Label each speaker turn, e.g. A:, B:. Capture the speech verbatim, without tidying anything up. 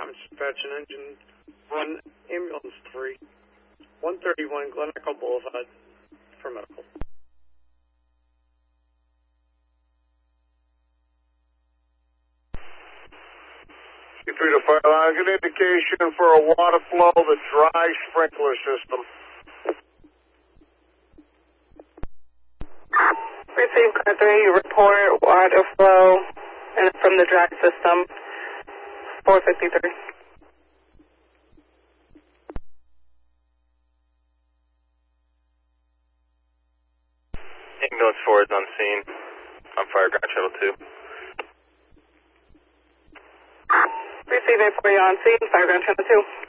A: I'm dispatching engine one, ambulance three, one thirty-one Glen Echo Boulevard for medical.
B: Through the fire line, good indication for a water flow, the dry sprinkler system.
C: Receive car three, report water flow and from the dry system, four fifty-three.
D: Ambulance four is on scene. On fire ground shuttle two.
C: Receive eight forty on scene, fire ground channel two.